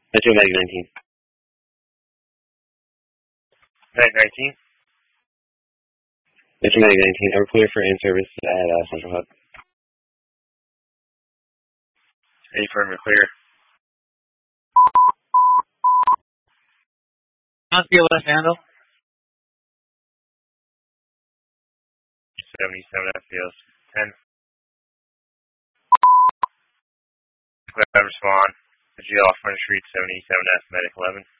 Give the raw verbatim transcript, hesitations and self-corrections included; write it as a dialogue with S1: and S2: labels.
S1: Metro Medic nineteen.
S2: Medic nineteen.
S1: Metro Medic nineteen. We're clear for in-service at uh, Central Hub.
S2: Any firm, we're clear.
S3: How's your left handle?
S2: seventy-seven F P S ten. Glad I respond. G off Front Street, seventy-seven F, Medic eleven.